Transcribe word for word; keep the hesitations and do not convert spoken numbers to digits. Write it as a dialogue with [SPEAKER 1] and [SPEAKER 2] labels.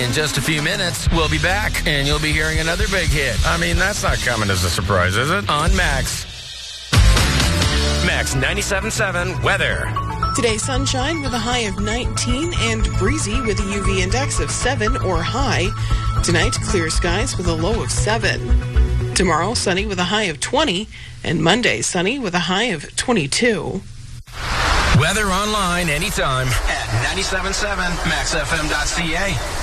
[SPEAKER 1] In just a few minutes, we'll be back, and you'll be hearing another big hit.
[SPEAKER 2] I mean, that's not coming as a surprise, is it?
[SPEAKER 1] On Max.
[SPEAKER 2] Max ninety-seven point seven weather.
[SPEAKER 3] Today, sunshine with a high of nineteen and breezy with a U V index of seven or high. Tonight, clear skies with a low of seven. Tomorrow, sunny with a high of twenty. And Monday, sunny with a high of twenty-two.
[SPEAKER 2] Weather online anytime at ninety-seven point seven max f m dot c a.